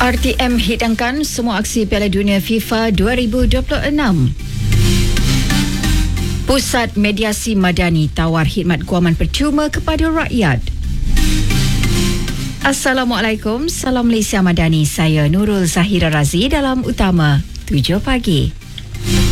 RTM hidangkan semua aksi Piala Dunia FIFA 2026. Pusat Mediasi Madani tawar khidmat guaman percuma kepada rakyat. Assalamualaikum, Salam Malaysia Madani. Saya Nurul Zahira Razi dalam Utama 7 pagi.